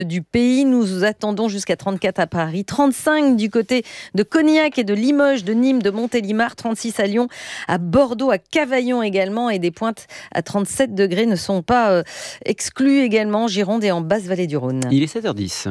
du pays. Nous attendons jusqu'à 34 à Paris, 35 du côté de Cognac et de Limoges, de Nîmes, de Montélimar, 36 à Lyon, à Bordeaux, à Cavaillon également, et des pointes à 37 degrés ne sont pas exclues également, Gironde et en Basse-Vallée du Rhône. Il est 7h10.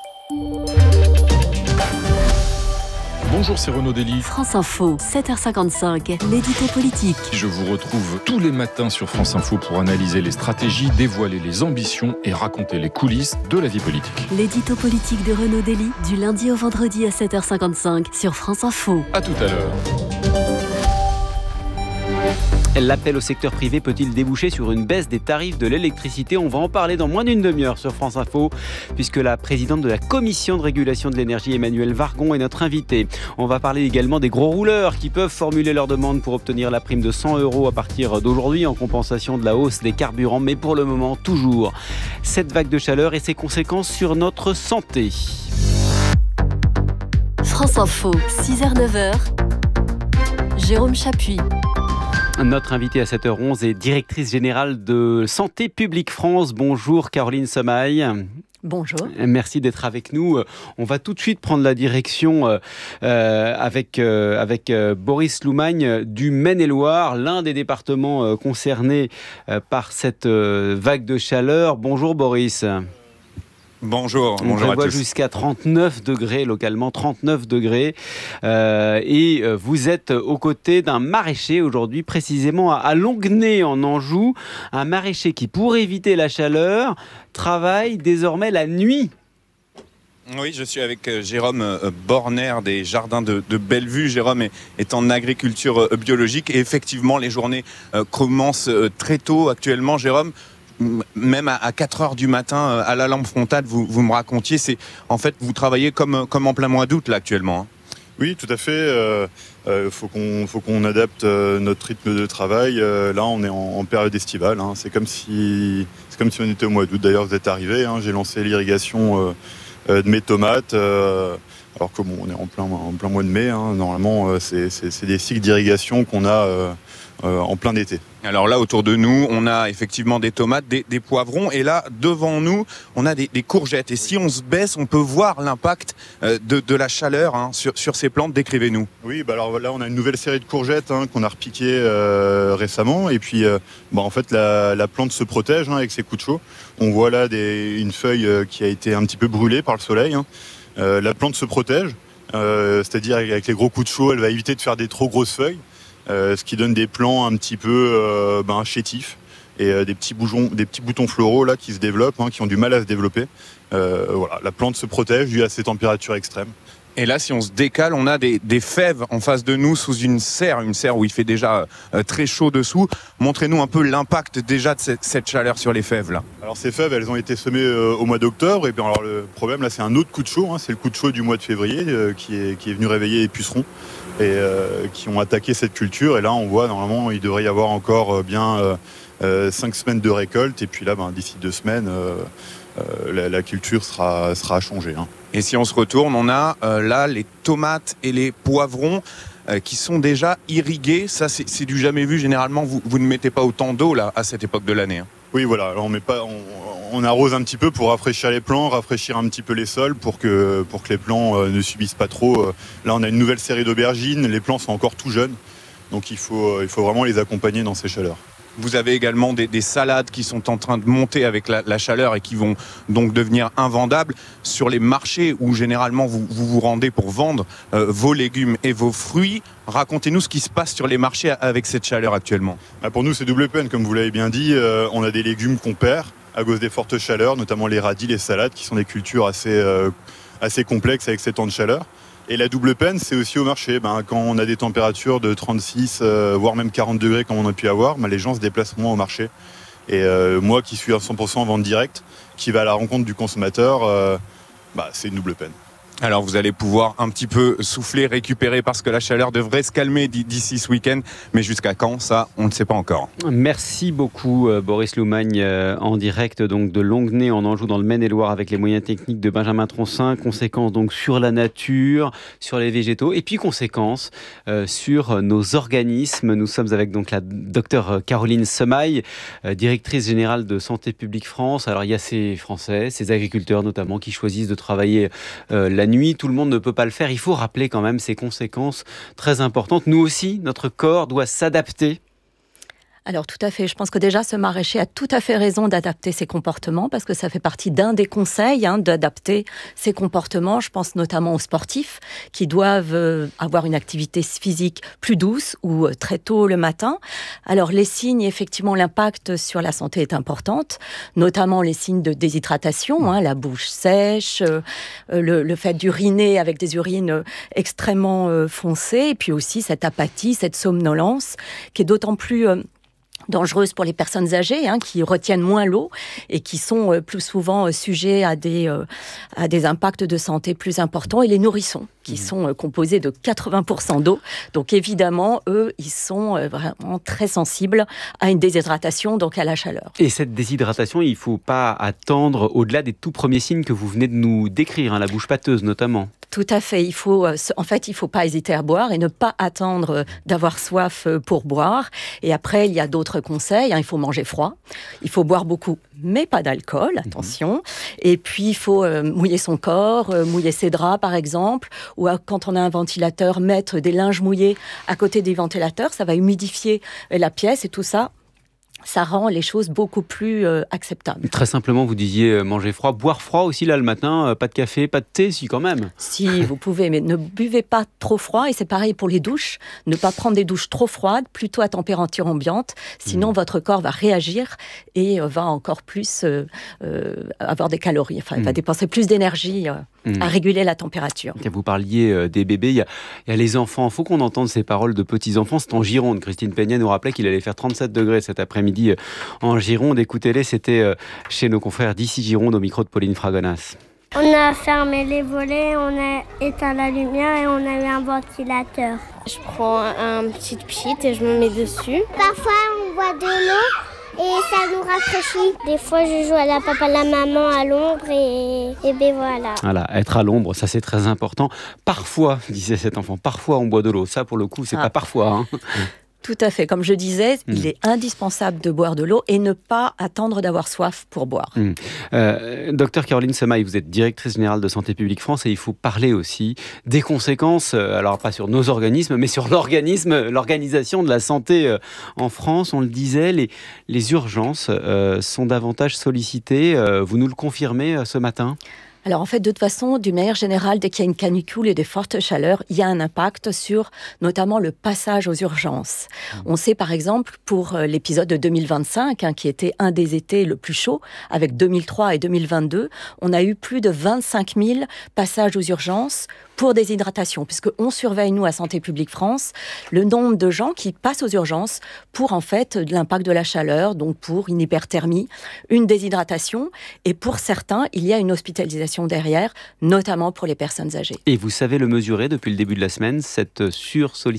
Bonjour, c'est Renaud Dely. France Info, 7h55, l'édito politique. Je vous retrouve tous les matins sur France Info pour analyser les stratégies, dévoiler les ambitions et raconter les coulisses de la vie politique. L'édito politique de Renaud Dely, du lundi au vendredi à 7h55 sur France Info. À tout à l'heure. L'appel au secteur privé peut-il déboucher sur une baisse des tarifs de l'électricité ? On va en parler dans moins d'une demi-heure sur France Info, puisque la présidente de la Commission de régulation de l'énergie, Emmanuelle Wargon, est notre invitée. On va parler également des gros rouleurs qui peuvent formuler leur demande pour obtenir la prime de 100 € à partir d'aujourd'hui en compensation de la hausse des carburants. Mais pour le moment, toujours cette vague de chaleur et ses conséquences sur notre santé. France Info, 6h-9h, Jérôme Chapuis. Notre invitée à 7h11 est directrice générale de Santé publique France. Bonjour Caroline Sommaille. Bonjour. Merci d'être avec nous. On va tout de suite prendre la direction avec Boris Loumagne du Maine-et-Loire, l'un des départements concernés par cette vague de chaleur. Bonjour Boris. Bonjour On à prévoit tous. jusqu'à 39 degrés localement, 39 degrés. Et vous êtes aux côtés d'un maraîcher aujourd'hui, précisément à Longuenay en Anjou. Un maraîcher qui, pour éviter la chaleur, travaille désormais la nuit. Oui, je suis avec Jérôme Borner des Jardins de Bellevue. Jérôme est en agriculture biologique et effectivement, les journées commencent très tôt actuellement. Jérôme, même à 4h du matin, à la lampe frontale, vous me racontiez, c'est en fait vous travaillez comme en plein mois d'août là actuellement. Oui, tout à fait. Faut qu'on adapte notre rythme de travail. Là, on est en période estivale. C'est comme si on était au mois d'août. D'ailleurs, vous êtes arrivé. J'ai lancé l'irrigation de mes tomates. Alors que on est en plein mois de mai. Normalement, c'est des cycles d'irrigation qu'on a en plein été. Alors là, autour de nous, on a effectivement des tomates, des poivrons, et là, devant nous, on a des courgettes. Et si on se baisse, on peut voir l'impact de la chaleur sur ces plantes. Décrivez-nous. Oui, alors là, on a une nouvelle série de courgettes qu'on a repiquées récemment. Et puis, en fait, la plante se protège avec ses coups de chaud. On voit là une feuille qui a été un petit peu brûlée par le soleil. La plante se protège, c'est-à-dire avec les gros coups de chaud, elle va éviter de faire des trop grosses feuilles. Ce qui donne des plants un petit peu chétifs et des petits boutons floraux là qui se développent, qui ont du mal à se développer. Voilà, la plante se protège dû à ces températures extrêmes. Et là, si on se décale, on a des fèves en face de nous sous une serre où il fait déjà très chaud dessous. Montrez-nous un peu l'impact déjà de cette chaleur sur les fèves là. Alors ces fèves, elles ont été semées au mois d'octobre. Et bien alors le problème là, c'est un autre coup de chaud. C'est le coup de chaud du mois de février qui est venu réveiller les pucerons et qui ont attaqué cette culture. Et là, on voit normalement, il devrait y avoir encore 5 semaines de récolte. Et puis là, d'ici 2 semaines, la culture sera changée. Et si on se retourne, on a là les tomates et les poivrons qui sont déjà irrigués. Ça, c'est du jamais vu. Généralement, vous ne mettez pas autant d'eau là à cette époque de l'année. Oui, voilà. Alors, on arrose un petit peu pour rafraîchir les plants, rafraîchir un petit peu les sols pour que les plants ne subissent pas trop. Là, on a une nouvelle série d'aubergines. Les plants sont encore tout jeunes. Donc, il faut vraiment les accompagner dans ces chaleurs. Vous avez également des salades qui sont en train de monter avec la chaleur et qui vont donc devenir invendables. Sur les marchés où généralement vous rendez pour vendre vos légumes et vos fruits, racontez-nous ce qui se passe sur les marchés avec cette chaleur actuellement. Pour nous, c'est double peine, comme vous l'avez bien dit. On a des légumes qu'on perd à cause des fortes chaleurs, notamment les radis, les salades, qui sont des cultures assez complexes avec ces temps de chaleur. Et la double peine, c'est aussi au marché. Quand on a des températures de 36, voire même 40 degrés comme on a pu avoir, les gens se déplacent moins au marché. Et moi qui suis à 100% en vente directe, qui va à la rencontre du consommateur, c'est une double peine. Alors vous allez pouvoir un petit peu souffler, récupérer parce que la chaleur devrait se calmer d'ici ce week-end. Mais jusqu'à quand, ça, on ne sait pas encore. Merci beaucoup Boris Loumagne en direct donc de Longuenay en Anjou dans le Maine-et-Loire avec les moyens techniques de Benjamin Troncin. Conséquences donc sur la nature, sur les végétaux et puis conséquences sur nos organismes. Nous sommes avec donc la docteure Caroline Semaille, directrice générale de Santé publique France. Alors il y a ces Français, ces agriculteurs notamment qui choisissent de travailler la nuit, tout le monde ne peut pas le faire. Il faut rappeler quand même ces conséquences très importantes. Nous aussi, notre corps doit s'adapter. Alors tout à fait, je pense que déjà ce maraîcher a tout à fait raison d'adapter ses comportements parce que ça fait partie d'un des conseils d'adapter ses comportements. Je pense notamment aux sportifs qui doivent avoir une activité physique plus douce ou très tôt le matin. Alors les signes, effectivement, l'impact sur la santé est importante, notamment les signes de déshydratation, la bouche sèche, le fait d'uriner avec des urines extrêmement foncées et puis aussi cette apathie, cette somnolence qui est d'autant plus dangereuses pour les personnes âgées qui retiennent moins l'eau et qui sont plus souvent sujets à des impacts de santé plus importants, et les nourrissons qui sont composés de 80% d'eau. Donc évidemment, eux, ils sont vraiment très sensibles à une déshydratation, donc à la chaleur. Et cette déshydratation, il ne faut pas attendre au-delà des tout premiers signes que vous venez de nous décrire, la bouche pâteuse notamment. Tout à fait. Il faut pas hésiter à boire et ne pas attendre d'avoir soif pour boire. Et après, il y a d'autres conseils. Il faut manger froid. Il faut boire beaucoup, mais pas d'alcool. Attention. Et puis, il faut mouiller son corps, mouiller ses draps, par exemple. Ou quand on a un ventilateur, mettre des linges mouillés à côté des ventilateurs. Ça va humidifier la pièce et tout ça. Ça rend les choses beaucoup plus acceptables. Très simplement, vous disiez manger froid, boire froid aussi là le matin, pas de café, pas de thé, si quand même. Si, vous pouvez, mais ne buvez pas trop froid, et c'est pareil pour les douches. Ne pas prendre des douches trop froides, plutôt à température ambiante, sinon votre corps va réagir et va encore plus avoir des calories, il va dépenser plus d'énergie à réguler la température. Vous parliez des bébés, il y a les enfants, il faut qu'on entende ces paroles de petits-enfants. C'est en Gironde, Christine Peignet nous rappelait qu'il allait faire 37 degrés cet après-midi en Gironde. Écoutez-les, c'était chez nos confrères d'ici Gironde au micro de Pauline Fragonas. On a fermé les volets, on a éteint la lumière et on a eu un ventilateur. Je prends un petit pchit et je me mets dessus. Parfois on boit de l'eau et ça nous rafraîchit. Des fois je joue à la papa, la maman à l'ombre et ben voilà. Voilà, être à l'ombre, ça c'est très important. Parfois, disait cet enfant, parfois on boit de l'eau. Ça pour le coup, c'est pas parfois. Tout à fait. Comme je disais, il est indispensable de boire de l'eau et ne pas attendre d'avoir soif pour boire. Docteur Caroline Semaille, vous êtes directrice générale de Santé publique France et il faut parler aussi des conséquences, alors pas sur nos organismes, mais sur l'organisation de la santé en France. On le disait, les urgences sont davantage sollicitées. Vous nous le confirmez ce matin ? Alors en fait, de toute façon, d'une manière générale, dès qu'il y a une canicule et des fortes chaleurs, il y a un impact sur notamment le passage aux urgences. On sait par exemple pour l'épisode de 2025, qui était un des étés le plus chaud, avec 2003 et 2022, on a eu plus de 25 000 passages aux urgences pour déshydratation, puisqu'on surveille, nous, à Santé publique France, le nombre de gens qui passent aux urgences pour, en fait, l'impact de la chaleur, donc pour une hyperthermie, une déshydratation, et pour certains, il y a une hospitalisation derrière, notamment pour les personnes âgées. Et vous savez le mesurer depuis le début de la semaine, cette sursollicitation ?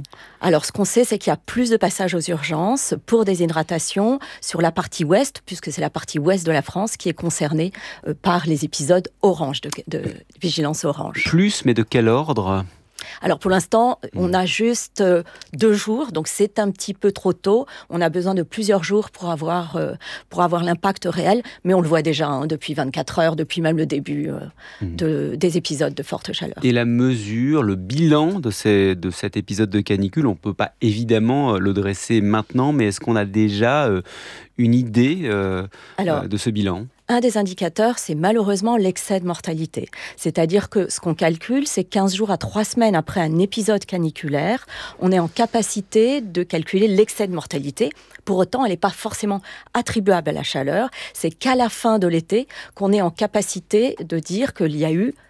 Alors, ce qu'on sait, c'est qu'il y a plus de passages aux urgences pour déshydratation sur la partie ouest, puisque c'est la partie ouest de la France qui est concernée par les épisodes orange, de vigilance orange. Plus, mais de quel ordre ? Alors pour l'instant, on a juste 2 jours, donc c'est un petit peu trop tôt. On a besoin de plusieurs jours pour avoir l'impact réel, mais on le voit déjà depuis 24 heures, depuis même le début des épisodes de forte chaleur. Et la mesure, le bilan de cet épisode de canicule, on ne peut pas évidemment le dresser maintenant, mais est-ce qu'on a déjà une idée de ce bilan ? Un des indicateurs, c'est malheureusement l'excès de mortalité. C'est-à-dire que ce qu'on calcule, c'est 15 jours à 3 semaines après un épisode caniculaire, on est en capacité de calculer l'excès de mortalité. Pour autant, elle n'est pas forcément attribuable à la chaleur. C'est qu'à la fin de l'été qu'on est en capacité de dire qu'il y a eu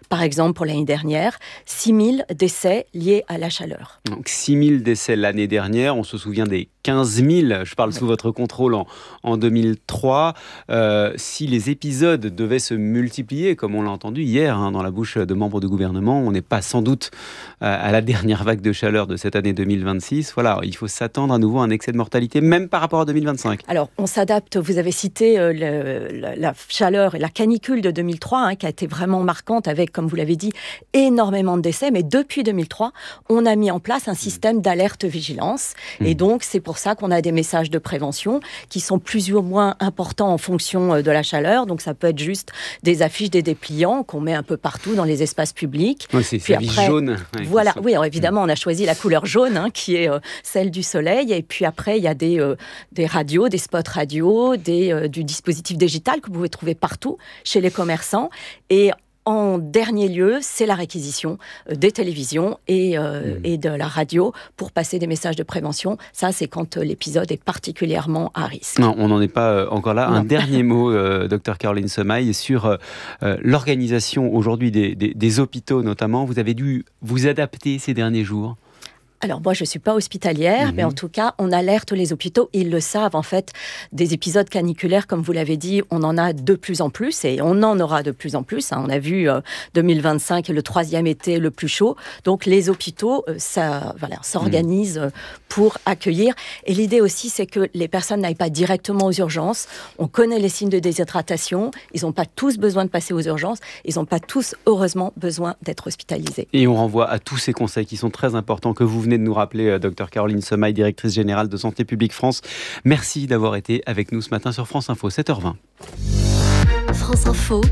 Par exemple, pour l'année dernière, 6 000 décès liés à la chaleur. Donc 6 000 décès l'année dernière, on se souvient des 15 000, je parle sous votre contrôle en 2003. Si les épisodes devaient se multiplier, comme on l'a entendu hier dans la bouche de membres du gouvernement, on n'est pas sans doute à la dernière vague de chaleur de cette année 2026. Voilà, il faut s'attendre à nouveau à un excès de mortalité, même par rapport à 2025. Alors, on s'adapte. Vous avez cité la chaleur et la canicule de 2003, qui a été vraiment marquante avec, comme vous l'avez dit, énormément de décès. Mais depuis 2003, on a mis en place un système d'alerte-vigilance. Et donc, c'est pour ça qu'on a des messages de prévention qui sont plus ou moins importants en fonction de la chaleur. Donc, ça peut être juste des affiches, des dépliants qu'on met un peu partout dans les espaces publics. Oui, c'est l'affiche jaune. Voilà, oui, alors évidemment, on a choisi la couleur jaune, qui est celle du soleil. Et puis après, il y a des radios, des spots radio, du dispositif digital que vous pouvez trouver partout chez les commerçants. Et en dernier lieu, c'est la réquisition des télévisions et de la radio pour passer des messages de prévention. Ça, c'est quand l'épisode est particulièrement à risque. Non, on n'en est pas encore là. Non. Un dernier mot, Dr Caroline Semaille, sur l'organisation aujourd'hui des hôpitaux notamment. Vous avez dû vous adapter ces derniers jours. Alors moi, je ne suis pas hospitalière, mais en tout cas, on alerte les hôpitaux. Ils le savent, en fait, des épisodes caniculaires, comme vous l'avez dit, on en a de plus en plus et on en aura de plus en plus. On a vu 2025, le 3e été le plus chaud. Donc les hôpitaux s'organisent pour accueillir. Et l'idée aussi, c'est que les personnes n'aillent pas directement aux urgences. On connaît les signes de déshydratation. Ils n'ont pas tous besoin de passer aux urgences. Ils n'ont pas tous, heureusement, besoin d'être hospitalisés. Et on renvoie à tous ces conseils qui sont très importants que vous venez de nous rappeler, Dr Caroline Semaille, directrice générale de Santé publique France. Merci d'avoir été avec nous ce matin sur France Info, 7h20. France Info,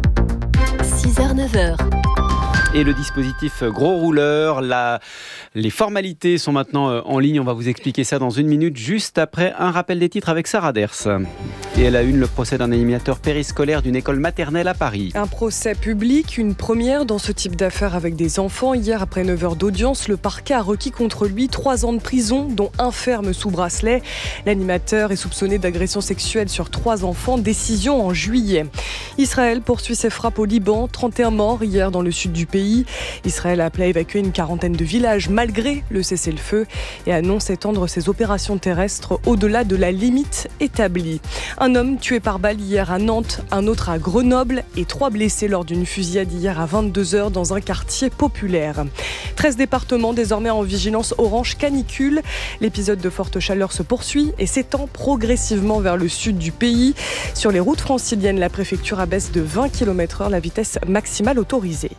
6h-9h. Et le dispositif gros rouleur, les formalités sont maintenant en ligne. On va vous expliquer ça dans une minute, juste après un rappel des titres avec Sarah Ders. Et elle a le procès d'un animateur périscolaire d'une école maternelle à Paris. Un procès public, une première dans ce type d'affaires avec des enfants. Hier, après 9 heures d'audience, le parquet a requis contre lui 3 ans de prison, dont 1 ferme sous bracelet. L'animateur est soupçonné d'agression sexuelle sur 3 enfants. Décision en juillet. Israël poursuit ses frappes au Liban. 31 morts hier dans le sud du pays. Israël a appelé à évacuer une quarantaine de villages malgré le cessez-le-feu et annonce étendre ses opérations terrestres au-delà de la limite établie. Un homme tué par balle hier à Nantes, un autre à Grenoble et 3 blessés lors d'une fusillade hier à 22h dans un quartier populaire. 13 départements désormais en vigilance orange canicule. L'épisode de forte chaleur se poursuit et s'étend progressivement vers le sud du pays. Sur les routes franciliennes, la préfecture abaisse de 20 km/h la vitesse maximale autorisée.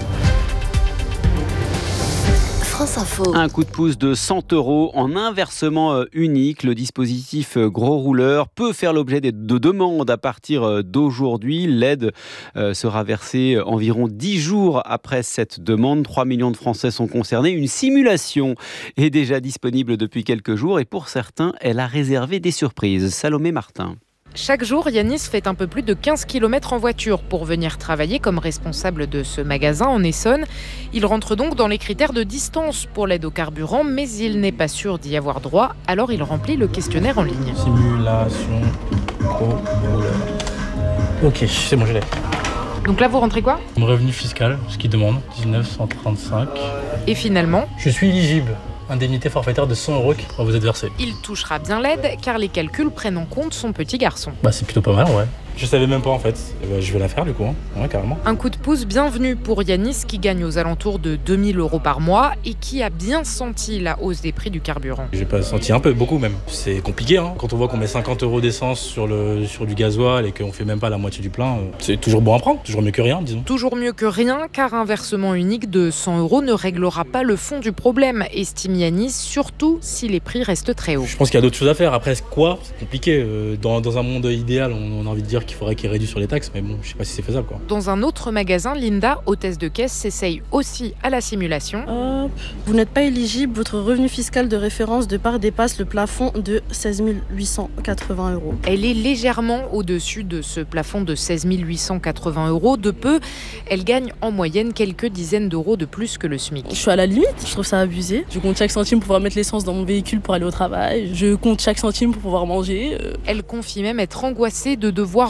France Info. Un coup de pouce de 100 € en un versement unique. Le dispositif gros rouleur peut faire l'objet de demandes à partir d'aujourd'hui. L'aide sera versée environ 10 jours après cette demande. 3 millions de Français sont concernés. Une simulation est déjà disponible depuis quelques jours et pour certains, elle a réservé des surprises. Salomé Martin. Chaque jour, Yanis fait un peu plus de 15 km en voiture pour venir travailler comme responsable de ce magasin en Essonne. Il rentre donc dans les critères de distance pour l'aide au carburant, mais il n'est pas sûr d'y avoir droit, alors il remplit le questionnaire en ligne. Simulation gros rouleur. Ok, c'est bon, je l'ai. Donc là, vous rentrez quoi ? Mon revenu fiscal, ce qu'il demande, 1935. Et finalement, je suis éligible. Indemnité forfaitaire de 100 € qui va vous être versée. Il touchera bien l'aide car les calculs prennent en compte son petit garçon. C'est plutôt pas mal, ouais. Je savais même pas en fait. Je vais la faire du coup, ouais, carrément. Un coup de pouce bienvenu pour Yanis qui gagne aux alentours de 2000 € par mois et qui a bien senti la hausse des prix du carburant. J'ai pas senti un peu, beaucoup même. C'est compliqué, quand on voit qu'on met 50 € d'essence sur du gasoil et qu'on fait même pas la moitié du plein. C'est toujours bon à prendre, toujours mieux que rien, disons. Toujours mieux que rien car un versement unique de 100 € ne réglera pas le fond du problème, estime Yanis, surtout si les prix restent très hauts. Je pense qu'il y a d'autres choses à faire. Après, quoi ? C'est compliqué. Dans un monde idéal, on a envie de dire qu'il faudrait qu'il réduise sur les taxes, mais bon, je sais pas si c'est faisable, quoi. Dans un autre magasin, Linda, hôtesse de caisse, s'essaye aussi à la simulation. Vous n'êtes pas éligible, votre revenu fiscal de référence de part dépasse le plafond de 16 880 €. Elle est légèrement au-dessus de ce plafond de 16 880 €. De peu, elle gagne en moyenne quelques dizaines d'euros de plus que le SMIC. Je suis à la limite, je trouve ça abusé. Je compte chaque centime pour pouvoir mettre l'essence dans mon véhicule pour aller au travail. Je compte chaque centime pour pouvoir manger. Elle confie même être angoissée de devoir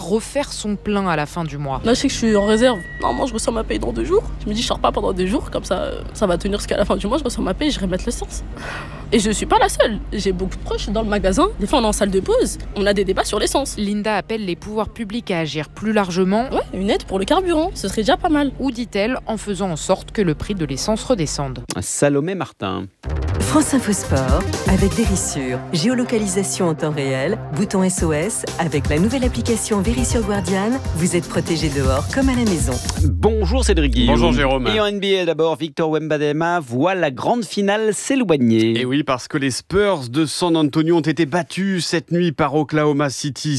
refaire son plein à la fin du mois. Là, je sais que je suis en réserve. Normalement, je reçois ma paye dans 2 jours. Je me dis, je sors pas pendant 2 jours, comme ça va tenir jusqu'à la fin du mois. Je reçois ma paye, je vais mettre l'essence. Et je suis pas la seule. J'ai beaucoup de proches dans le magasin. Des fois, on est en salle de pause. On a des débats sur l'essence. Linda appelle les pouvoirs publics à agir plus largement. Ouais, une aide pour le carburant, ce serait déjà pas mal. Ou dit-elle, en faisant en sorte que le prix de l'essence redescende. Salomé Martin. France Info Sport avec Vérissure. Géolocalisation en temps réel, bouton SOS. Avec la nouvelle application Vérissure Guardian, vous êtes protégé dehors comme à la maison. Bonjour Cédric Guillaume. Bonjour Jérôme. Et en NBA d'abord, Victor Wembanyama voit la grande finale s'éloigner. Et oui, parce que les Spurs de San Antonio ont été battus cette nuit par Oklahoma City,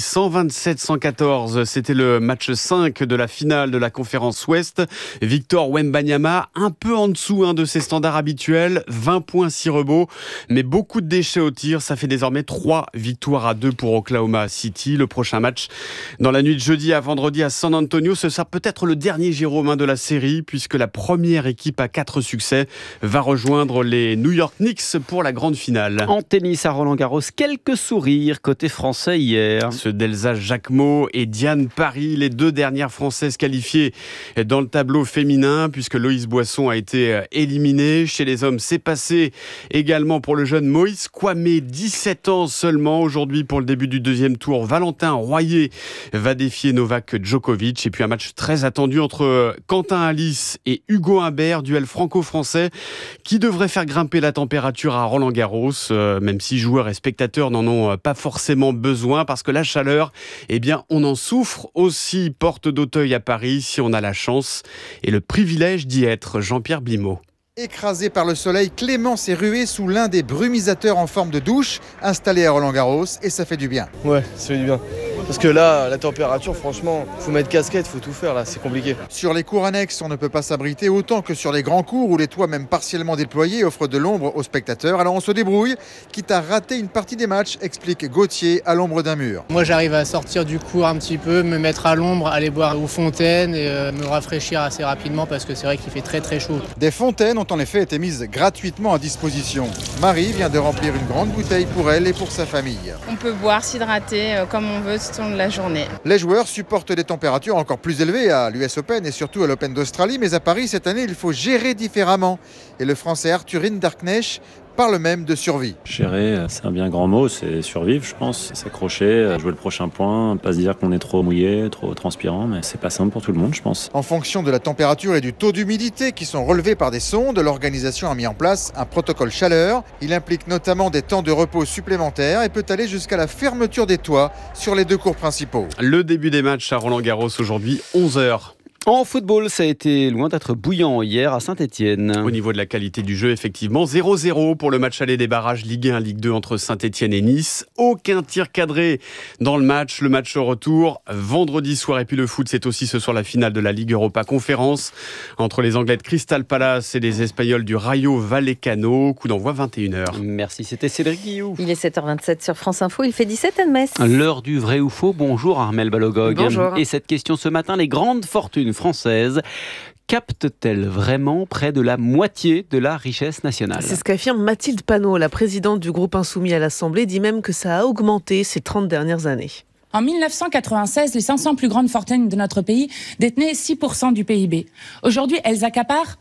127-114. C'était le match 5 de la finale de la conférence Ouest. Victor Wembanyama, un peu en dessous de ses standards habituels, 20 points, 6 rebonds, mais beaucoup de déchets au tir. Ça fait désormais 3 victoires à 2 pour Oklahoma City. Le prochain match, dans la nuit de jeudi à vendredi à San Antonio, ce sera peut-être le dernier Jérôme de la série, puisque la première équipe à 4 succès va rejoindre les New York Knicks pour la grande finale. En tennis à Roland-Garros, quelques sourires côté français hier. Ceux d'Elsa Jacquemot et Diane Paris, les 2 dernières Françaises qualifiées dans le tableau féminin, puisque Loïs Boisson a été éliminé. Chez les hommes, c'est passé également pour le jeune Moïse Kwame, 17 ans seulement. Aujourd'hui, pour le début du deuxième tour, Valentin Royer va défier Novak Djokovic. Et puis un match très attendu entre Quentin Alice et Hugo Humbert, duel franco-français qui devrait faire grimper la température à Roland-Garros, même si joueurs et spectateurs n'en ont pas forcément besoin, parce que la chaleur, on en souffre aussi, porte d'Auteuil à Paris, si on a la chance et le privilège d'y être. Jean-Pierre Blimaud. Écrasé par le soleil, Clément s'est rué sous l'un des brumisateurs en forme de douche installé à Roland-Garros, et ça fait du bien. Ouais, ça fait du bien. Parce que là, la température, franchement, faut mettre casquette, faut tout faire là, c'est compliqué. Sur les cours annexes, on ne peut pas s'abriter autant que sur les grands cours où les toits, même partiellement déployés, offrent de l'ombre aux spectateurs. Alors on se débrouille, quitte à rater une partie des matchs, explique Gauthier à l'ombre d'un mur. Moi j'arrive à sortir du cours un petit peu, me mettre à l'ombre, aller boire aux fontaines et me rafraîchir assez rapidement parce que c'est vrai qu'il fait très très chaud. Des fontaines ont en effet été mises gratuitement à disposition. Marie vient de remplir une grande bouteille pour elle et pour sa famille. On peut boire, s'hydrater comme on veut tout au long de la journée. Les joueurs supportent des températures encore plus élevées à l'US Open et surtout à l'Open d'Australie, mais à Paris cette année il faut gérer différemment. Et le Français Arthur Hinderknecht parle même de survie. Gérer, c'est un bien grand mot, c'est survivre je pense, s'accrocher, jouer le prochain point, pas se dire qu'on est trop mouillé, trop transpirant, mais c'est pas simple pour tout le monde je pense. En fonction de la température et du taux d'humidité qui sont relevés par des sondes, l'organisation a mis en place un protocole chaleur. Il implique notamment des temps de repos supplémentaires et peut aller jusqu'à la fermeture des toits sur les 2 cours principaux. Le début des matchs à Roland-Garros aujourd'hui, 11h. En football, ça a été loin d'être bouillant hier à Saint-Etienne. Au niveau de la qualité du jeu, effectivement, 0-0 pour le match aller des barrages Ligue 1, Ligue 2 entre Saint-Etienne et Nice. Aucun tir cadré dans le match au retour vendredi soir. Et puis le foot, c'est aussi ce soir la finale de la Ligue Europa Conférence entre les Anglais de Crystal Palace et les Espagnols du Rayo Vallecano. Coup d'envoi 21h. Merci, c'était Cédric Guillaume. Il est 7h27 sur France Info, il fait 17 à Metz. L'heure du vrai ou faux. Bonjour Armel Balogog. Bonjour. Et cette question ce matin, les grandes fortunes françaises capte-t-elle vraiment près de la moitié de la richesse nationale ? C'est ce qu'affirme Mathilde Panot, la présidente du groupe Insoumis à l'Assemblée, dit même que ça a augmenté ces 30 dernières années. En 1996, les 500 plus grandes fortunes de notre pays détenaient 6% du PIB. Aujourd'hui, elles accaparent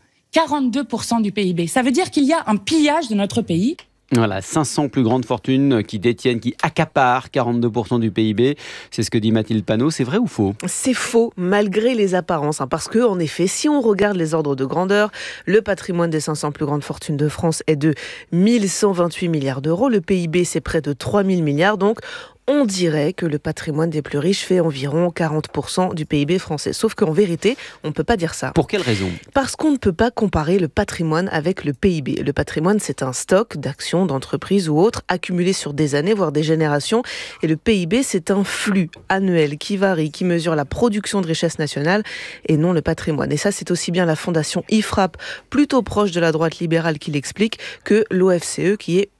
42% du PIB. Ça veut dire qu'il y a un pillage de notre pays. Voilà, 500 plus grandes fortunes qui accaparent 42% du PIB. C'est ce que dit Mathilde Panot. C'est vrai ou faux ? C'est faux, malgré les apparences. Parce que, en effet, si on regarde les ordres de grandeur, le patrimoine des 500 plus grandes fortunes de France est de 1128 milliards d'euros. Le PIB, c'est près de 3000 milliards. Donc, on dirait que le patrimoine des plus riches fait environ 40% du PIB français. Sauf qu'en vérité, on ne peut pas dire ça. Pour quelle raison ? Parce qu'on ne peut pas comparer le patrimoine avec le PIB. Le patrimoine, c'est un stock d'actions, d'entreprises ou autres accumulés sur des années, voire des générations. Et le PIB, c'est un flux annuel qui varie, qui mesure la production de richesse nationale et non le patrimoine. Et ça, c'est aussi bien la fondation IFRAP, plutôt proche de la droite libérale, qui l'explique, que l'OFCE, qui est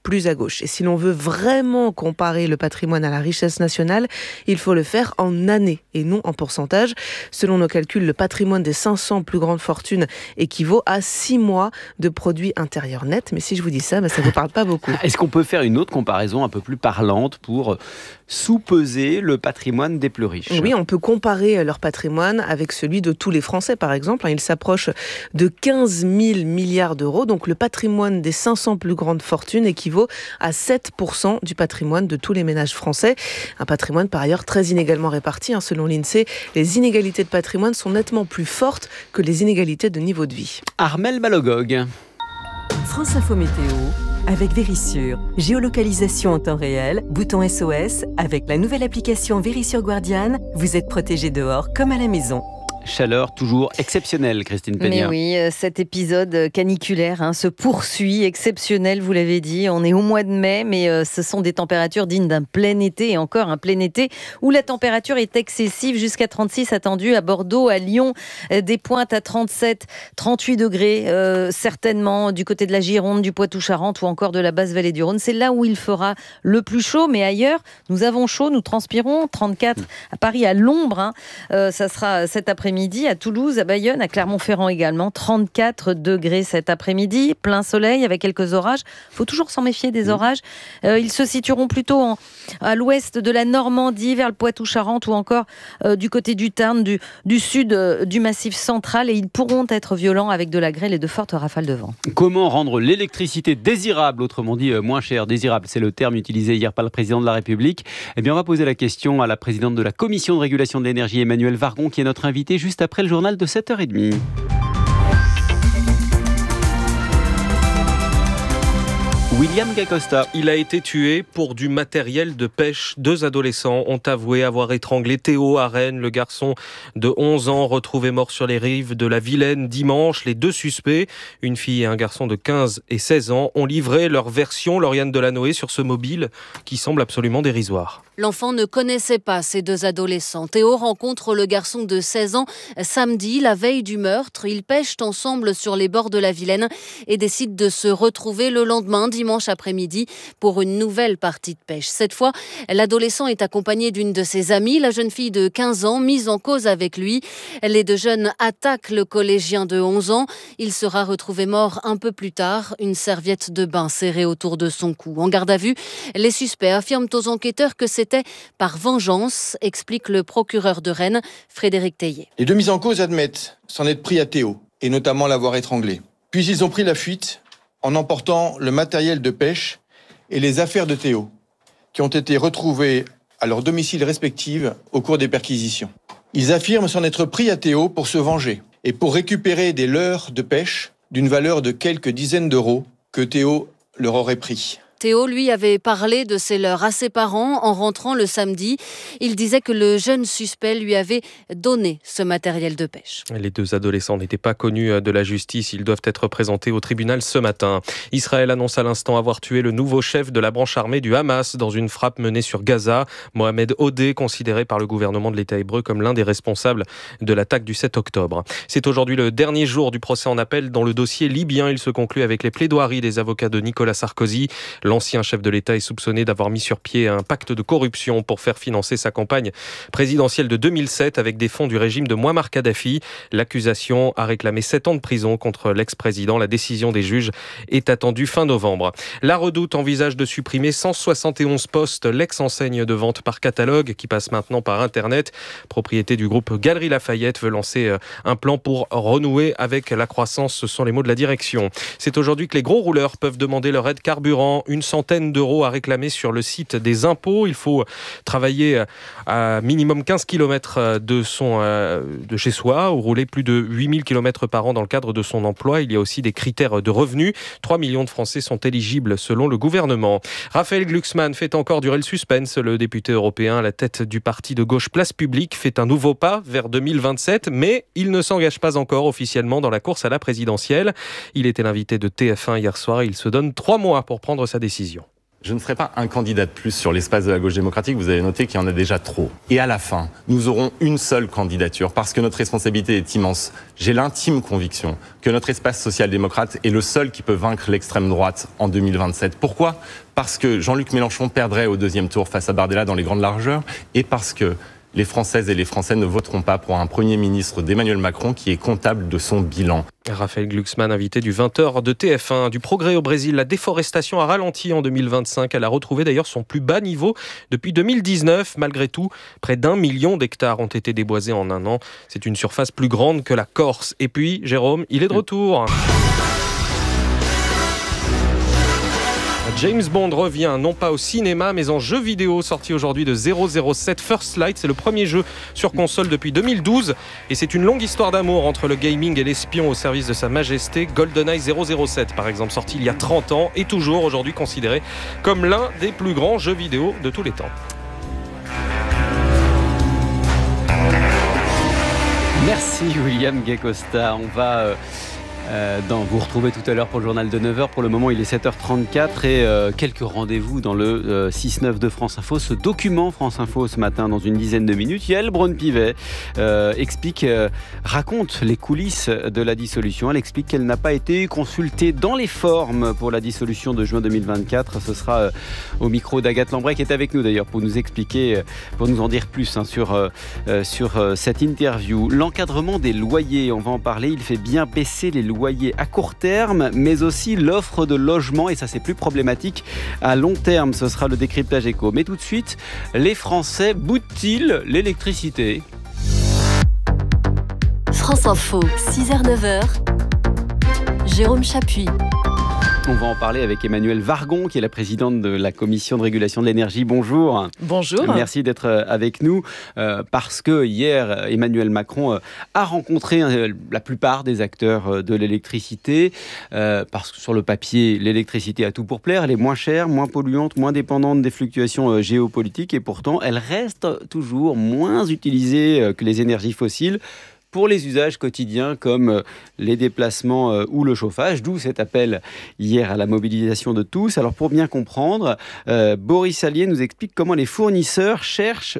plus à gauche. Et si l'on veut vraiment comparer le patrimoine à la richesse nationale, il faut le faire en années et non en pourcentage. Selon nos calculs, le patrimoine des 500 plus grandes fortunes équivaut à 6 mois de produit intérieur net. Mais si je vous dis ça, ça ne vous parle pas beaucoup. Est-ce qu'on peut faire une autre comparaison un peu plus parlante pour sous-peser le patrimoine des plus riches? Oui, on peut comparer leur patrimoine avec celui de tous les Français, par exemple. Il s'approche de 15 000 milliards d'euros. Donc le patrimoine des 500 plus grandes fortunes équivaut à 7% du patrimoine de tous les ménages français. Un patrimoine par ailleurs très inégalement réparti. Selon l'INSEE, les inégalités de patrimoine sont nettement plus fortes que les inégalités de niveau de vie. Armelle Malogog. France Info Météo avec Vérissure. Géolocalisation en temps réel, bouton SOS. Avec la nouvelle application Vérissure Guardian, vous êtes protégé dehors comme à la maison. Chaleur toujours exceptionnelle, Christine Peña. Mais oui, cet épisode caniculaire se poursuit, exceptionnel, vous l'avez dit. On est au mois de mai, mais ce sont des températures dignes d'un plein été, et encore un plein été où la température est excessive, jusqu'à 36 attendue à Bordeaux, à Lyon, des pointes à 37, 38 degrés, certainement du côté de la Gironde, du Poitou-Charentes ou encore de la basse-vallée du Rhône. C'est là où il fera le plus chaud, mais ailleurs, nous avons chaud, nous transpirons, 34 à Paris, à l'ombre, ça sera cet après-midi. À Toulouse, à Bayonne, à Clermont-Ferrand également, 34 degrés cet après-midi, plein soleil avec quelques orages. Il faut toujours s'en méfier des orages. Ils se situeront plutôt à l'ouest de la Normandie, vers le Poitou-Charentes ou encore du côté du Tarn, du sud du Massif central, et ils pourront être violents avec de la grêle et de fortes rafales de vent. Comment rendre l'électricité désirable, autrement dit moins chère? Désirable, c'est le terme utilisé hier par le président de la République. Eh bien, on va poser la question à la présidente de la Commission de régulation de l'énergie, Emmanuelle Vargon, qui est notre invitée juste après le journal de 7h30. William Gacosta. Il a été tué pour du matériel de pêche. 2 adolescents ont avoué avoir étranglé Théo à Rennes, le garçon de 11 ans retrouvé mort sur les rives de la Vilaine dimanche. Les 2 suspects, une fille et un garçon de 15 et 16 ans, ont livré leur version, Lauriane Delanoë, sur ce mobile qui semble absolument dérisoire. L'enfant ne connaissait pas ces 2 adolescents. Théo rencontre le garçon de 16 ans samedi, la veille du meurtre. Ils pêchent ensemble sur les bords de la Vilaine et décident de se retrouver le lendemain, dimanche après-midi, pour une nouvelle partie de pêche. Cette fois, l'adolescent est accompagné d'une de ses amies, la jeune fille de 15 ans, mise en cause avec lui. Les 2 jeunes attaquent le collégien de 11 ans. Il sera retrouvé mort un peu plus tard, une serviette de bain serrée autour de son cou. En garde à vue, les suspects affirment aux enquêteurs que c'était par vengeance, explique le procureur de Rennes, Frédéric Teillet. Les 2 mis en cause admettent s'en être pris à Théo, et notamment l'avoir étranglé. Puis ils ont pris la fuite en emportant le matériel de pêche et les affaires de Théo, qui ont été retrouvées à leur domicile respectif au cours des perquisitions. Ils affirment s'en être pris à Théo pour se venger et pour récupérer des leurres de pêche d'une valeur de quelques dizaines d'euros que Théo leur aurait pris. Théo, lui, avait parlé de ses leurres à ses parents en rentrant le samedi. Il disait que le jeune suspect lui avait donné ce matériel de pêche. Les 2 adolescents n'étaient pas connus de la justice. Ils doivent être présentés au tribunal ce matin. Israël annonce à l'instant avoir tué le nouveau chef de la branche armée du Hamas dans une frappe menée sur Gaza. Mohamed Odeh, considéré par le gouvernement de l'État hébreu comme l'un des responsables de l'attaque du 7 octobre. C'est aujourd'hui le dernier jour du procès en appel dans le dossier libyen. Il se conclut avec les plaidoiries des avocats de Nicolas Sarkozy. L'ancien chef de l'État est soupçonné d'avoir mis sur pied un pacte de corruption pour faire financer sa campagne présidentielle de 2007 avec des fonds du régime de Mouammar Kadhafi. L'accusation a réclamé 7 ans de prison contre l'ex-président. La décision des juges est attendue fin novembre. La Redoute envisage de supprimer 171 postes. L'ex-enseigne de vente par catalogue, qui passe maintenant par Internet, propriété du groupe Galeries Lafayette, veut lancer un plan pour renouer avec la croissance. Ce sont les mots de la direction. C'est aujourd'hui que les gros rouleurs peuvent demander leur aide carburant. Une centaine d'euros à réclamer sur le site des impôts. Il faut travailler à minimum 15 km de chez soi ou rouler plus de 8000 km par an dans le cadre de son emploi. Il y a aussi des critères de revenus. 3 millions de Français sont éligibles selon le gouvernement. Raphaël Glucksmann fait encore durer le suspense. Le député européen à la tête du parti de gauche Place Publique fait un nouveau pas vers 2027, mais il ne s'engage pas encore officiellement dans la course à la présidentielle. Il était l'invité de TF1 hier soir. Il se donne 3 mois pour prendre sa décision. Je ne serai pas un candidat de plus sur l'espace de la gauche démocratique, vous avez noté qu'il y en a déjà trop. Et à la fin, nous aurons une seule candidature parce que notre responsabilité est immense. J'ai l'intime conviction que notre espace social-démocrate est le seul qui peut vaincre l'extrême droite en 2027. Pourquoi ? Parce que Jean-Luc Mélenchon perdrait au deuxième tour face à Bardella dans les grandes largeurs et parce que les Françaises et les Français ne voteront pas pour un Premier ministre d'Emmanuel Macron qui est comptable de son bilan. Raphaël Glucksmann, invité du 20h de TF1. Du progrès au Brésil, la déforestation a ralenti en 2025. Elle a retrouvé d'ailleurs son plus bas niveau depuis 2019. Malgré tout, près d'1 million d'hectares ont été déboisés en un an. C'est une surface plus grande que la Corse. Et puis, Jérôme, il est de retour. James Bond revient, non pas au cinéma, mais en jeu vidéo, sorti aujourd'hui de 007 First Light. C'est le premier jeu sur console depuis 2012. Et c'est une longue histoire d'amour entre le gaming et l'espion au service de Sa Majesté. GoldenEye 007, par exemple, sorti il y a 30 ans, et toujours aujourd'hui considéré comme l'un des plus grands jeux vidéo de tous les temps. Merci William Gay-Costa. On va... vous retrouvez tout à l'heure pour le journal de 9h. Pour le moment, il est 7h34 et quelques rendez-vous dans le 6-9 de France Info. Ce document France Info ce matin, dans une dizaine de minutes, Yael Braun-Pivet raconte les coulisses de la dissolution. Elle explique qu'elle n'a pas été consultée dans les formes pour la dissolution de juin 2024. Ce sera au micro d'Agathe Lambray qui est avec nous d'ailleurs pour nous expliquer, pour nous en dire plus sur cette interview. L'encadrement des loyers, on va en parler. Il fait bien baisser les loyers à court terme, mais aussi l'offre de logement, et ça c'est plus problématique à long terme. Ce sera le décryptage éco. Mais tout de suite, les Français boudent-ils l'électricité ? France Info, 6h-9h, Jérôme Chapuis. On va en parler avec Emmanuelle Wargon, qui est la présidente de la Commission de régulation de l'énergie. Bonjour. Bonjour. Merci d'être avec nous, parce que hier, Emmanuel Macron a rencontré la plupart des acteurs de l'électricité, parce que sur le papier, l'électricité a tout pour plaire. Elle est moins chère, moins polluante, moins dépendante des fluctuations géopolitiques, et pourtant, elle reste toujours moins utilisée que les énergies fossiles pour les usages quotidiens comme les déplacements ou le chauffage, d'où cet appel hier à la mobilisation de tous. Alors pour bien comprendre, Boris Allier nous explique comment les fournisseurs cherchent,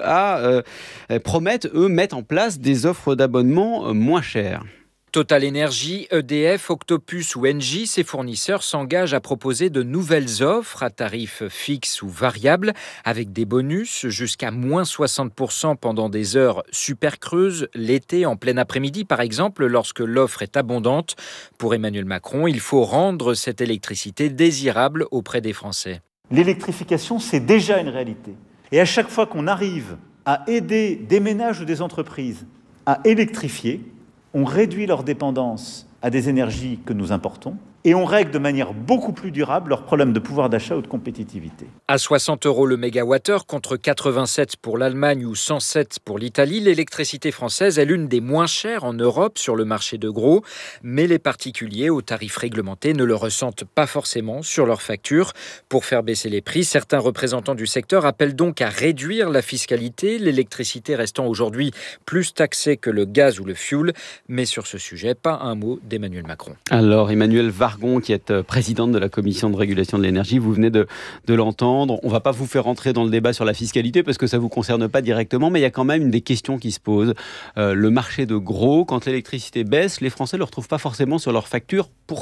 mettent en place des offres d'abonnement moins chères. Total Energy, EDF, Octopus ou Engie, ces fournisseurs s'engagent à proposer de nouvelles offres à tarifs fixes ou variables avec des bonus jusqu'à moins 60% pendant des heures super creuses, l'été en plein après-midi par exemple, lorsque l'offre est abondante. Pour Emmanuel Macron, il faut rendre cette électricité désirable auprès des Français. L'électrification, c'est déjà une réalité. Et à chaque fois qu'on arrive à aider des ménages ou des entreprises à électrifier, on réduit leur dépendance à des énergies que nous importons et on règle de manière beaucoup plus durable leurs problèmes de pouvoir d'achat ou de compétitivité. À 60 € le mégawattheure contre 87 pour l'Allemagne ou 107 pour l'Italie, l'électricité française est l'une des moins chères en Europe sur le marché de gros. Mais les particuliers aux tarifs réglementés ne le ressentent pas forcément sur leurs factures. Pour faire baisser les prix, certains représentants du secteur appellent donc à réduire la fiscalité, l'électricité restant aujourd'hui plus taxée que le gaz ou le fioul. Mais sur ce sujet, pas un mot d'Emmanuel Macron. Alors Emmanuelle Wargon, qui est présidente de la Commission de régulation de l'énergie, vous venez de l'entendre. On ne va pas vous faire rentrer dans le débat sur la fiscalité parce que ça ne vous concerne pas directement, mais il y a quand même des questions qui se posent. Le marché de gros, quand l'électricité baisse, les Français ne le retrouvent pas forcément sur leur facture. Pourquoi ?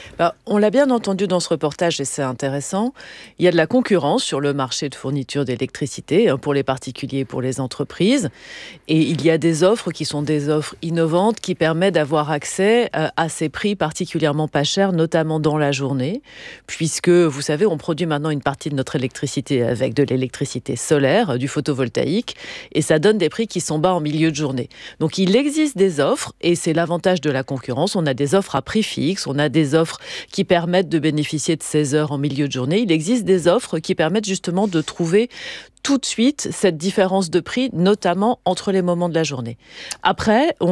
On l'a bien entendu dans ce reportage et c'est intéressant. Il y a de la concurrence sur le marché de fourniture d'électricité pour les particuliers et pour les entreprises. Et il y a des offres qui sont des offres innovantes qui permettent d'avoir accès à ces prix particulièrement pas chers, notamment dans la journée. Puisque, vous savez, on produit maintenant une partie de notre électricité avec de l'électricité solaire, du photovoltaïque. Et ça donne des prix qui sont bas en milieu de journée. Donc il existe des offres et c'est l'avantage de la concurrence. On a des offres à prix fixe, on a des offres qui permettent de bénéficier de 16 heures en milieu de journée. Il existe des offres qui permettent justement de trouver tout de suite cette différence de prix, notamment entre les moments de la journée. Après, on a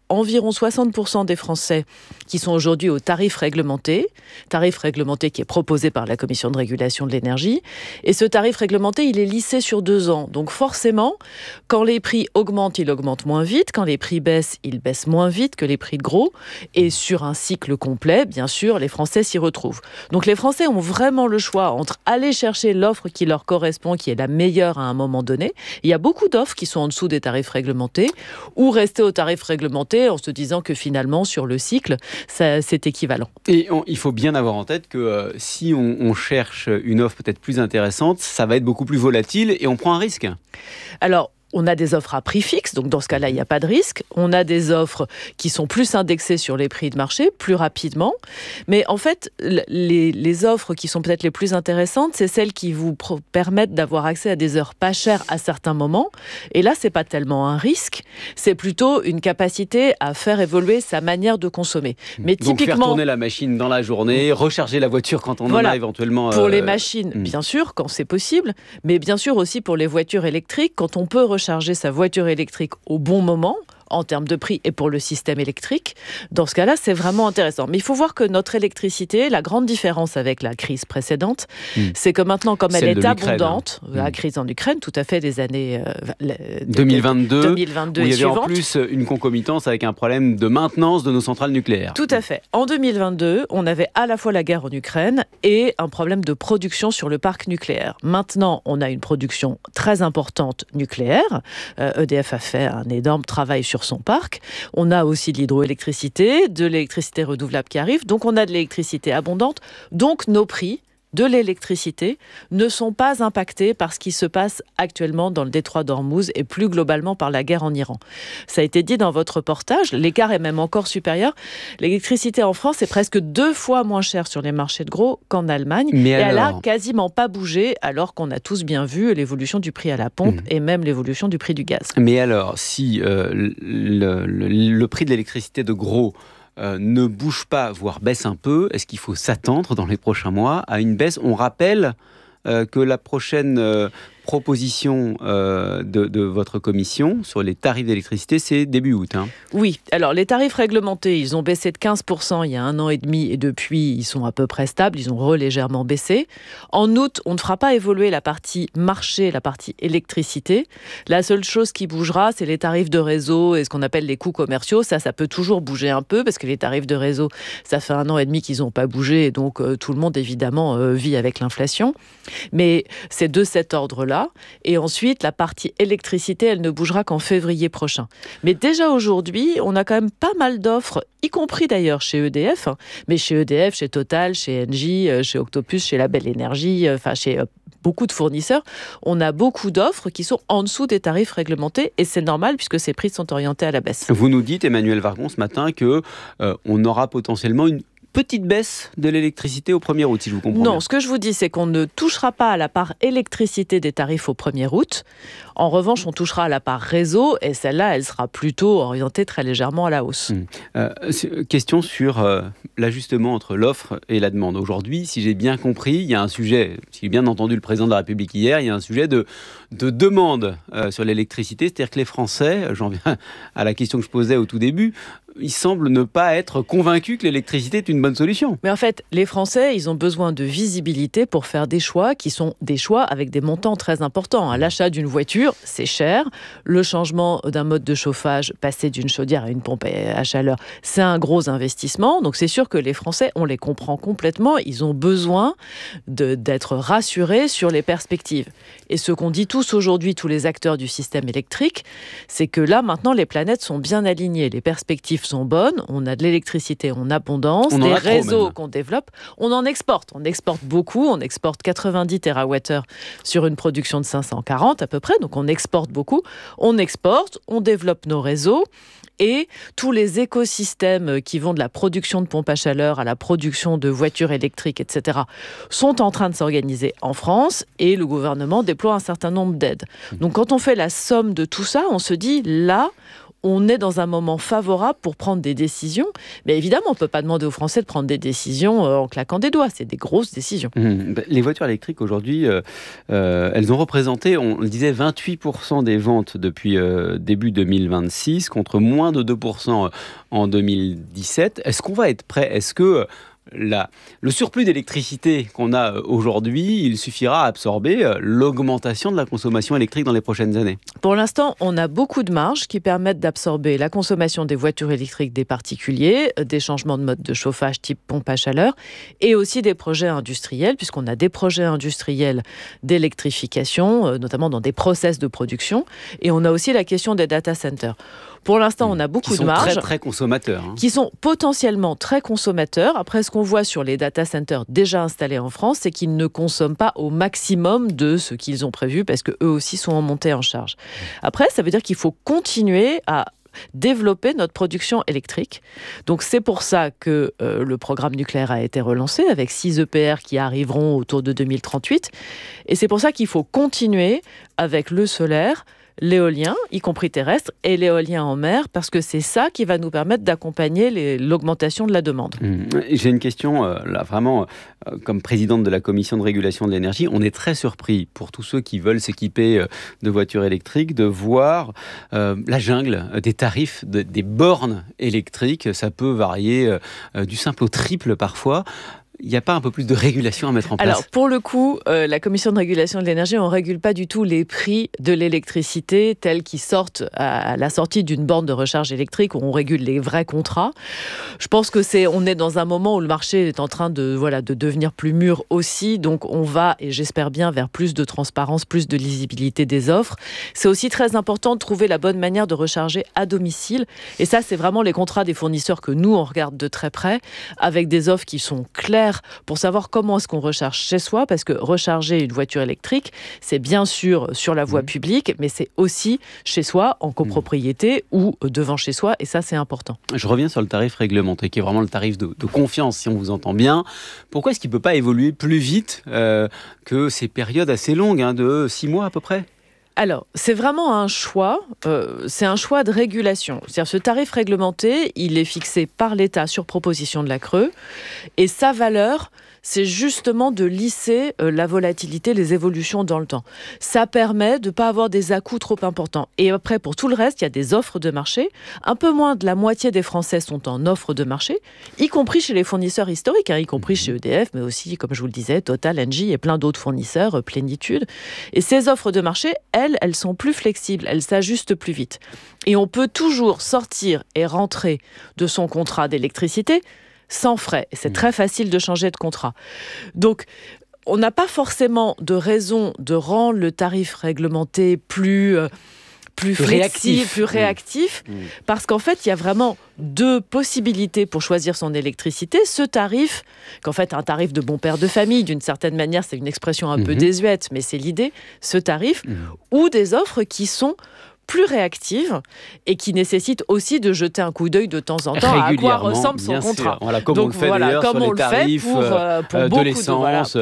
environ 60% des Français qui sont aujourd'hui au tarif réglementé qui est proposé par la Commission de régulation de l'énergie. Et ce tarif réglementé, il est lissé sur 2 ans. Donc forcément, quand les prix augmentent, il augmente moins vite. Quand les prix baissent, il baisse moins vite que les prix de gros. Et sur un cycle complet, bien sûr, les Français s'y retrouvent. Donc les Français ont vraiment le choix entre aller chercher l'offre qui leur correspond, qui est la meilleure à un moment donné. Il y a beaucoup d'offres qui sont en dessous des tarifs réglementés, ou rester au tarif réglementé en se disant que finalement, sur le cycle, c'est équivalent. Et il faut bien avoir en tête que si on cherche une offre peut-être plus intéressante, ça va être beaucoup plus volatile et on prend un risque. Alors, on a des offres à prix fixe, donc dans ce cas-là, il n'y a pas de risque. On a des offres qui sont plus indexées sur les prix de marché, plus rapidement. Mais en fait, les offres qui sont peut-être les plus intéressantes, c'est celles qui vous permettent d'avoir accès à des heures pas chères à certains moments. Et là, c'est pas tellement un risque, c'est plutôt une capacité à faire évoluer sa manière de consommer. Mais donc typiquement, faire tourner la machine dans la journée, recharger la voiture quand on en a éventuellement... Pour les machines, bien sûr, quand c'est possible, mais bien sûr aussi pour les voitures électriques, quand on peut recharger sa voiture électrique au bon moment, en termes de prix et pour le système électrique. Dans ce cas-là, c'est vraiment intéressant. Mais il faut voir que notre électricité, la grande différence avec la crise précédente, c'est que maintenant, comme elle est abondante, la crise en Ukraine, tout à fait des années 2022 où il y avait suivantes, en plus une concomitance avec un problème de maintenance de nos centrales nucléaires. Tout à fait. En 2022, on avait à la fois la guerre en Ukraine et un problème de production sur le parc nucléaire. Maintenant, on a une production très importante nucléaire. EDF a fait un énorme travail sur son parc. On a aussi de l'hydroélectricité, de l'électricité renouvelable qui arrive. Donc, on a de l'électricité abondante. Donc, nos prix de l'électricité ne sont pas impactés par ce qui se passe actuellement dans le détroit d'Ormuz et plus globalement par la guerre en Iran. Ça a été dit dans votre reportage, l'écart est même encore supérieur. L'électricité en France est presque 2 fois moins chère sur les marchés de gros qu'en Allemagne. Elle a quasiment pas bougé alors qu'on a tous bien vu l'évolution du prix à la pompe et même l'évolution du prix du gaz. Mais alors, si le prix de l'électricité de gros ne bouge pas, voire baisse un peu, est-ce qu'il faut s'attendre dans les prochains mois à une baisse ? On rappelle que la prochaine proposition de votre commission sur les tarifs d'électricité, c'est début août. Oui, alors les tarifs réglementés, ils ont baissé de 15% il y a 1 an et demi et depuis, ils sont à peu près stables, ils ont légèrement baissé. En août, on ne fera pas évoluer la partie marché, la partie électricité. La seule chose qui bougera, c'est les tarifs de réseau et ce qu'on appelle les coûts commerciaux. Ça peut toujours bouger un peu parce que les tarifs de réseau, ça fait 1 an et demi qu'ils n'ont pas bougé et donc tout le monde, évidemment, vit avec l'inflation. Mais c'est de cet ordre-là. Et ensuite, la partie électricité, elle ne bougera qu'en février prochain. Mais déjà aujourd'hui, on a quand même pas mal d'offres, y compris d'ailleurs chez EDF, mais chez EDF, chez Total, chez Engie, chez Octopus, chez Label Énergie, chez beaucoup de fournisseurs. On a beaucoup d'offres qui sont en dessous des tarifs réglementés et c'est normal puisque ces prix sont orientés à la baisse. Vous nous dites, Emmanuelle Wargon, ce matin, qu'on aura potentiellement une petite baisse de l'électricité au 1er août, si je vous comprends bien. Non, ce que je vous dis, c'est qu'on ne touchera pas à la part électricité des tarifs au 1er août. En revanche, on touchera à la part réseau, et celle-là, elle sera plutôt orientée très légèrement à la hausse. Question sur l'ajustement entre l'offre et la demande. Aujourd'hui, si j'ai bien compris, il y a un sujet, si j'ai bien entendu le président de la République hier, il y a un sujet de demande sur l'électricité, c'est-à-dire que les Français, j'en viens à la question que je posais au tout début, ils semblent ne pas être convaincus que l'électricité est une bonne solution. Mais en fait, les Français, ils ont besoin de visibilité pour faire des choix qui sont des choix avec des montants très importants. L'achat d'une voiture, c'est cher. Le changement d'un mode de chauffage, passer d'une chaudière à une pompe à chaleur, c'est un gros investissement. Donc c'est sûr que les Français, on les comprend complètement. Ils ont besoin d'être rassurés sur les perspectives. Et ce qu'on dit tous aujourd'hui, tous les acteurs du système électrique, c'est que là, maintenant, les planètes sont bien alignées. Les perspectives sont bonnes, on a de l'électricité en abondance, des réseaux qu'on développe, on en exporte. On exporte beaucoup, on exporte 90 TWh sur une production de 540 à peu près, donc on exporte beaucoup. On exporte, on développe nos réseaux et tous les écosystèmes qui vont de la production de pompes à chaleur à la production de voitures électriques, etc., sont en train de s'organiser en France et le gouvernement déploie un certain nombre d'aides. Donc quand on fait la somme de tout ça, on se dit là, on est dans un moment favorable pour prendre des décisions. Mais évidemment, on ne peut pas demander aux Français de prendre des décisions en claquant des doigts. C'est des grosses décisions. Les voitures électriques, aujourd'hui, elles ont représenté, on le disait, 28% des ventes depuis début 2026, contre moins de 2% en 2017. Est-ce qu'on va être prêt ? Est-ce que le surplus d'électricité qu'on a aujourd'hui, il suffira à absorber l'augmentation de la consommation électrique dans les prochaines années ? Pour l'instant, on a beaucoup de marges qui permettent d'absorber la consommation des voitures électriques des particuliers, des changements de mode de chauffage type pompe à chaleur, et aussi des projets industriels, puisqu'on a des projets industriels d'électrification, notamment dans des process de production, et on a aussi la question des data centers. Pour l'instant, on a beaucoup de marges. Qui sont très consommateurs. Qui sont potentiellement très consommateurs. Après, ce qu'on voit sur les data centers déjà installés en France, c'est qu'ils ne consomment pas au maximum de ce qu'ils ont prévu, parce qu'eux aussi sont en montée en charge. Après, ça veut dire qu'il faut continuer à développer notre production électrique. Donc c'est pour ça que le programme nucléaire a été relancé, avec 6 EPR qui arriveront autour de 2038. Et c'est pour ça qu'il faut continuer avec le solaire, l'éolien, y compris terrestre, et l'éolien en mer, parce que c'est ça qui va nous permettre d'accompagner l'augmentation de la demande. J'ai une question, là, vraiment, comme présidente de la Commission de régulation de l'énergie, on est très surpris, pour tous ceux qui veulent s'équiper de voitures électriques, de voir la jungle des tarifs, des bornes électriques. Ça peut varier du simple au triple parfois. Il n'y a pas un peu plus de régulation à mettre en place ? Alors, pour le coup, la Commission de régulation de l'énergie, on ne régule pas du tout les prix de l'électricité tels qu'ils sortent à la sortie d'une borne de recharge électrique, où on régule les vrais contrats. Je pense on est dans un moment où le marché est en train de devenir plus mûr aussi. Donc, on va, et j'espère bien, vers plus de transparence, plus de lisibilité des offres. C'est aussi très important de trouver la bonne manière de recharger à domicile. Et ça, c'est vraiment les contrats des fournisseurs que nous, on regarde de très près, avec des offres qui sont claires pour savoir comment est-ce qu'on recharge chez soi, parce que recharger une voiture électrique, c'est bien sûr sur la voie publique, mais c'est aussi chez soi, en copropriété ou devant chez soi, et ça, c'est important. Je reviens sur le tarif réglementé, qui est vraiment le tarif de confiance, si on vous entend bien. Pourquoi est-ce qu'il ne peut pas évoluer plus vite que ces périodes assez longues, de 6 mois à peu près ? Alors, c'est vraiment un choix, c'est un choix de régulation. C'est-à-dire, ce tarif réglementé, il est fixé par l'État sur proposition de la CRE, et sa valeur, c'est justement de lisser la volatilité, les évolutions dans le temps. Ça permet de ne pas avoir des à-coups trop importants. Et après, pour tout le reste, il y a des offres de marché. Un peu moins de la moitié des Français sont en offre de marché, y compris chez les fournisseurs historiques, y compris chez EDF, mais aussi, comme je vous le disais, Total, Engie et plein d'autres fournisseurs, Plénitude. Et ces offres de marché, elles sont plus flexibles, elles s'ajustent plus vite. Et on peut toujours sortir et rentrer de son contrat d'électricité sans frais. C'est très facile de changer de contrat. Donc, on n'a pas forcément de raison de rendre le tarif réglementé plus flexible, plus réactif, parce qu'en fait, il y a vraiment 2 possibilités pour choisir son électricité. Ce tarif, qu'en fait, un tarif de bon père de famille, d'une certaine manière, c'est une expression un peu désuète, mais c'est l'idée, ce tarif, ou des offres qui sont plus réactive et qui nécessite aussi de jeter un coup d'œil de temps en temps à quoi ressemble son contrat. Voilà, comme on le fait d'ailleurs sur les tarifs de l'essence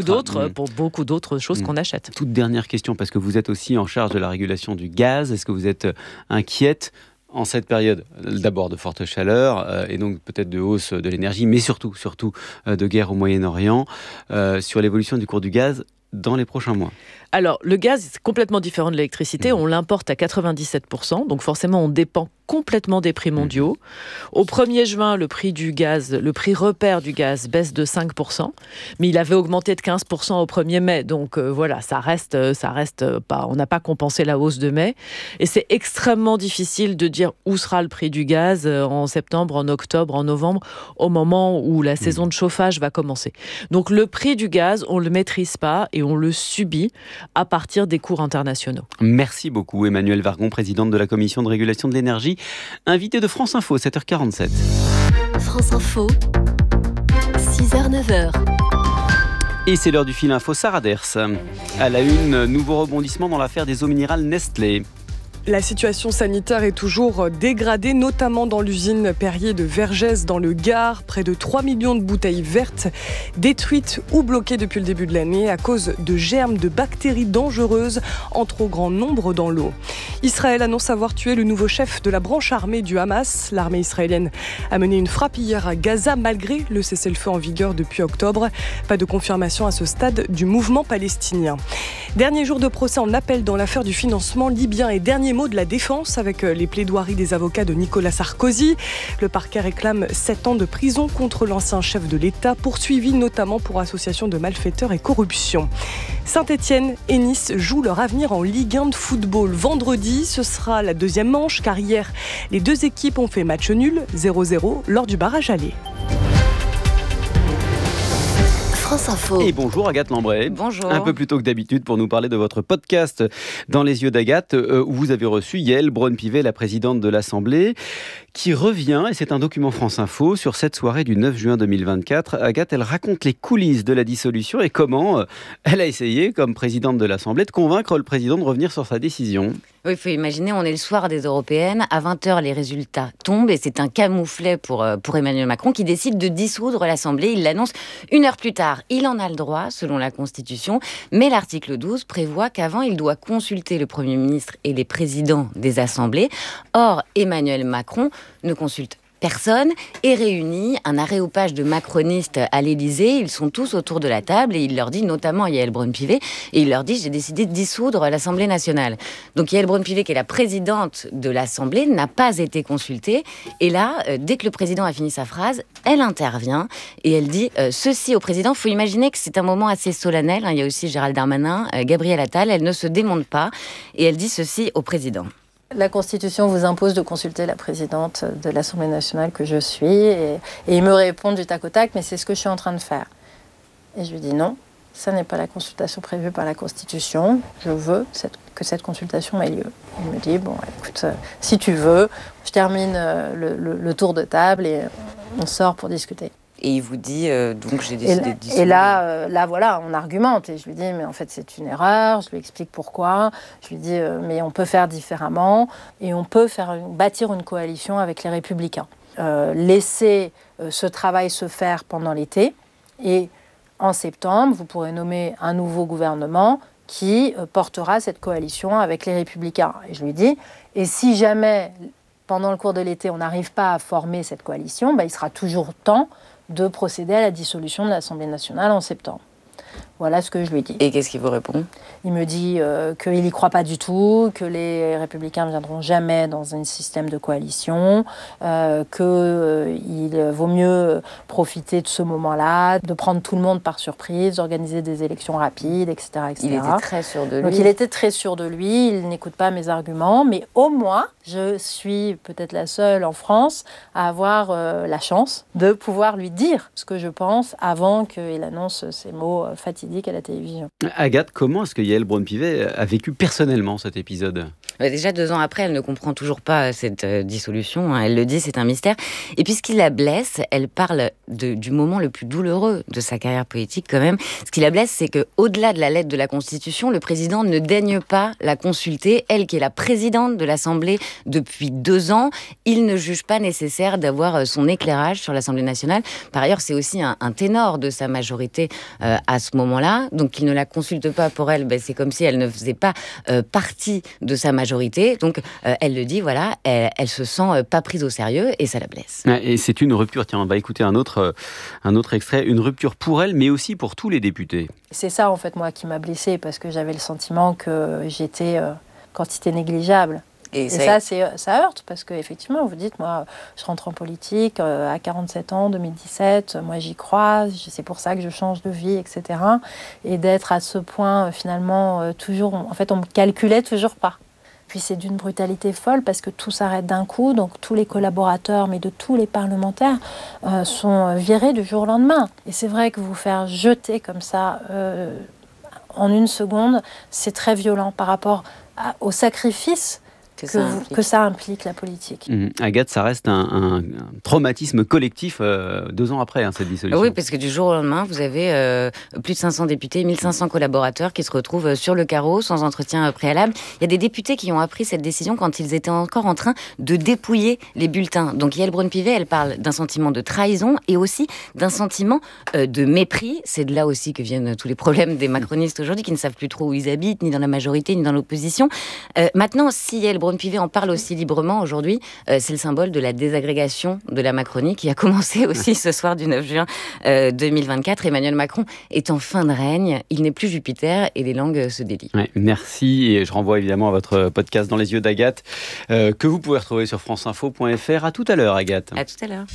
pour beaucoup d'autres choses qu'on achète. Toute dernière question, parce que vous êtes aussi en charge de la régulation du gaz. Est-ce que vous êtes inquiète en cette période, d'abord de forte chaleur et donc peut-être de hausse de l'énergie, mais surtout de guerre au Moyen-Orient, sur l'évolution du cours du gaz dans les prochains mois? Alors, le gaz, c'est complètement différent de l'électricité. On l'importe à 97%, donc forcément, on dépend complètement des prix mondiaux. Au 1er juin, le prix repère du gaz baisse de 5%, mais il avait augmenté de 15% au 1er mai. Donc voilà, ça reste pas, on n'a pas compensé la hausse de mai. Et c'est extrêmement difficile de dire où sera le prix du gaz en septembre, en octobre, en novembre, au moment où la saison de chauffage va commencer. Donc le prix du gaz, on ne le maîtrise pas et on le subit à partir des cours internationaux. Merci beaucoup Emmanuelle Vargon, présidente de la Commission de régulation de l'énergie, invitée de France Info, 7h47. France Info, 6h-9h. Et c'est l'heure du fil info, Sarah Ders. À la une, nouveau rebondissement dans l'affaire des eaux minérales Nestlé. La situation sanitaire est toujours dégradée, notamment dans l'usine Perrier de Vergès dans le Gard. Près de 3 millions de bouteilles vertes détruites ou bloquées depuis le début de l'année à cause de germes de bactéries dangereuses en trop grand nombre dans l'eau. Israël annonce avoir tué le nouveau chef de la branche armée du Hamas. L'armée israélienne a mené une frappe hier à Gaza malgré le cessez-le-feu en vigueur depuis octobre. Pas de confirmation à ce stade du mouvement palestinien. Dernier jour de procès en appel dans l'affaire du financement libyen et dernier mot de la défense avec les plaidoiries des avocats de Nicolas Sarkozy. Le parquet réclame 7 ans de prison contre l'ancien chef de l'État, poursuivi notamment pour association de malfaiteurs et corruption. Saint-Etienne et Nice jouent leur avenir en Ligue 1 de football. Vendredi, ce sera la deuxième manche, car hier, les deux équipes ont fait match nul, 0-0, lors du barrage aller. France Info. Et bonjour Agathe Lambray. Bonjour. Un peu plus tôt que d'habitude pour nous parler de votre podcast Dans les yeux d'Agathe, où vous avez reçu Yaël Braun-Pivet, la présidente de l'Assemblée, qui revient, et c'est un document France Info, sur cette soirée du 9 juin 2024. Agathe, elle raconte les coulisses de la dissolution et comment elle a essayé, comme présidente de l'Assemblée, de convaincre le président de revenir sur sa décision. Oui, il faut imaginer, on est le soir des Européennes, à 20h les résultats tombent et c'est un camouflet pour Emmanuel Macron qui décide de dissoudre l'Assemblée. Il l'annonce 1 heure plus tard. Il en a le droit, selon la Constitution, mais l'article 12 prévoit qu'avant, il doit consulter le Premier ministre et les présidents des assemblées. Or, Emmanuel Macron ne consulte personne et réunit un aréopage de macronistes à l'Élysée. Ils sont tous autour de la table et il leur dit, notamment Yaël Braun-Pivet, et il leur dit « j'ai décidé de dissoudre l'Assemblée nationale ». Donc Yaël Braun-Pivet, qui est la présidente de l'Assemblée, n'a pas été consultée. Et là, dès que le président a fini sa phrase, elle intervient et elle dit ceci au président. Il faut imaginer que c'est un moment assez solennel. Il y a aussi Gérald Darmanin, Gabriel Attal. Elle ne se démonte pas et elle dit ceci au président. La Constitution vous impose de consulter la présidente de l'Assemblée nationale que je suis et il me répond du tac au tac, mais c'est ce que je suis en train de faire. Et je lui dis non, ça n'est pas la consultation prévue par la Constitution, je veux que cette consultation ait lieu. Il me dit, bon écoute, si tu veux, je termine le tour de table et on sort pour discuter. Et il vous dit, donc j'ai décidé de dissoudre. Et là, voilà, on argumente. Et je lui dis, mais en fait, c'est une erreur. Je lui explique pourquoi. Je lui dis, mais on peut faire différemment. Et on peut bâtir une coalition avec les Républicains. Laisser ce travail se faire pendant l'été. Et en septembre, vous pourrez nommer un nouveau gouvernement qui portera cette coalition avec les Républicains. Et je lui dis, et si jamais, pendant le cours de l'été, on n'arrive pas à former cette coalition, il sera toujours temps de procéder à la dissolution de l'Assemblée nationale en septembre. Voilà ce que je lui dis. Et qu'est-ce qu'il vous répond ? Il me dit qu'il n'y croit pas du tout, que les Républicains ne viendront jamais dans un système de coalition, qu'il vaut mieux profiter de ce moment-là, de prendre tout le monde par surprise, d'organiser des élections rapides, etc., etc. Il était très sûr de lui. Donc il était très sûr de lui, il n'écoute pas mes arguments, mais au moins, je suis peut-être la seule en France à avoir la chance de pouvoir lui dire ce que je pense avant qu'il annonce ces mots fatidiques à la télévision. Agathe, comment est-ce que Yaël Braun-Pivet a vécu personnellement cet épisode ? Déjà 2 ans après, elle ne comprend toujours pas cette dissolution. Elle le dit, c'est un mystère. Et puis ce qui la blesse, elle parle du moment le plus douloureux de sa carrière politique quand même. Ce qui la blesse, c'est qu'au-delà de la lettre de la Constitution, le président ne daigne pas la consulter. Elle, qui est la présidente de l'Assemblée depuis 2 ans, il ne juge pas nécessaire d'avoir son éclairage sur l'Assemblée nationale. Par ailleurs, c'est aussi un ténor de sa majorité à ce moment-là. Donc il ne la consulte pas pour elle. C'est comme si elle ne faisait pas partie de sa majorité. Donc, elle le dit, voilà, elle se sent pas prise au sérieux et ça la blesse. Et c'est une rupture. Tiens, on va écouter un autre extrait. Une rupture pour elle, mais aussi pour tous les députés. C'est ça, en fait, moi, qui m'a blessée parce que j'avais le sentiment que j'étais quantité négligeable. Et ça heurte parce qu'effectivement, vous dites, moi, je rentre en politique à 47 ans, 2017, moi j'y crois, c'est pour ça que je change de vie, etc. Et d'être à ce point, finalement, toujours, en fait, on me calculait toujours pas. Puis c'est d'une brutalité folle parce que tout s'arrête d'un coup, donc tous les collaborateurs, mais de tous les parlementaires, sont virés du jour au lendemain. Et c'est vrai que vous faire jeter comme ça en 1 seconde, c'est très violent par rapport au sacrifice que ça implique la politique. Agathe, ça reste un traumatisme collectif 2 ans après cette dissolution. Oui, parce que du jour au lendemain, vous avez plus de 500 députés, 1500 collaborateurs qui se retrouvent sur le carreau, sans entretien préalable. Il y a des députés qui ont appris cette décision quand ils étaient encore en train de dépouiller les bulletins. Donc Yael Braun-Pivet, elle parle d'un sentiment de trahison et aussi d'un sentiment de mépris. C'est de là aussi que viennent tous les problèmes des macronistes aujourd'hui, qui ne savent plus trop où ils habitent, ni dans la majorité, ni dans l'opposition. Maintenant, si Yael Braun-Pivet en parle aussi librement aujourd'hui, c'est le symbole de la désagrégation de la Macronie qui a commencé aussi ce soir du 9 juin 2024. Emmanuel Macron est en fin de règne, il n'est plus Jupiter et les langues se délient. Ouais, merci, et je renvoie évidemment à votre podcast Dans les yeux d'Agathe, que vous pouvez retrouver sur franceinfo.fr. À tout à l'heure, Agathe. À tout à l'heure.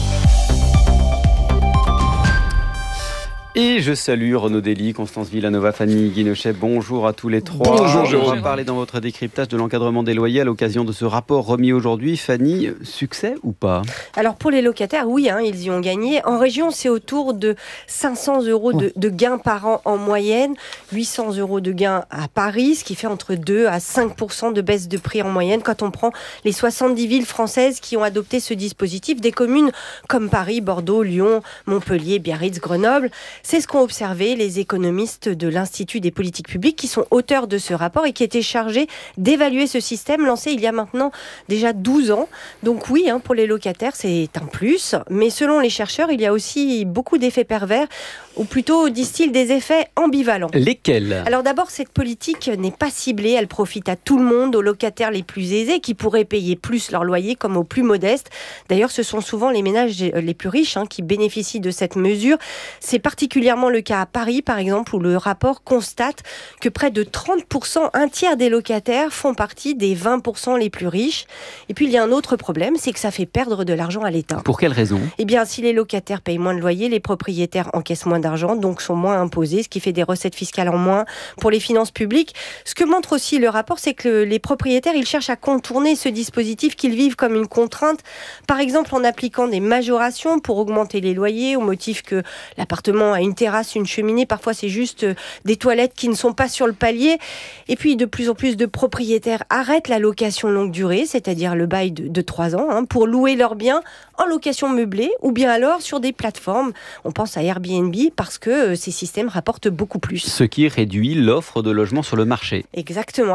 Et je salue Renaud Dely, Constance Villanova, Fanny Guinochet. Bonjour à tous les trois. Bonjour, Jérôme. On va parler dans votre décryptage de l'encadrement des loyers à l'occasion de ce rapport remis aujourd'hui. Fanny, succès ou pas ? Alors pour les locataires, oui, ils y ont gagné. En région, c'est autour de 500 € de gains par an en moyenne, 800 € de gains à Paris, ce qui fait entre 2 à 5% de baisse de prix en moyenne quand on prend les 70 villes françaises qui ont adopté ce dispositif, des communes comme Paris, Bordeaux, Lyon, Montpellier, Biarritz, Grenoble. C'est ce qu'ont observé les économistes de l'Institut des politiques publiques qui sont auteurs de ce rapport et qui étaient chargés d'évaluer ce système lancé il y a maintenant déjà 12 ans. Donc oui, pour les locataires, c'est un plus. Mais selon les chercheurs, il y a aussi beaucoup d'effets pervers, ou plutôt, disent-ils, des effets ambivalents. Lesquels ? Alors d'abord, cette politique n'est pas ciblée, elle profite à tout le monde, aux locataires les plus aisés qui pourraient payer plus leur loyer comme aux plus modestes. D'ailleurs, ce sont souvent les ménages les plus riches qui bénéficient de cette mesure. C'est particulièrement le cas à Paris, par exemple, où le rapport constate que près de 30%, un tiers des locataires font partie des 20% les plus riches. Et puis, il y a un autre problème, c'est que ça fait perdre de l'argent à l'État. Pour quelle raison ? Eh bien, si les locataires payent moins de loyer, les propriétaires encaissent moins d'argent, donc sont moins imposés, ce qui fait des recettes fiscales en moins pour les finances publiques. Ce que montre aussi le rapport, c'est que les propriétaires, ils cherchent à contourner ce dispositif qu'ils vivent comme une contrainte, par exemple en appliquant des majorations pour augmenter les loyers, au motif que l'appartement a une terrasse, une cheminée, parfois c'est juste des toilettes qui ne sont pas sur le palier. Et puis de plus en plus de propriétaires arrêtent la location longue durée, c'est-à-dire le bail de 3 ans, pour louer leurs biens en location meublée ou bien alors sur des plateformes. On pense à Airbnb parce que ces systèmes rapportent beaucoup plus. Ce qui réduit l'offre de logements sur le marché. Exactement.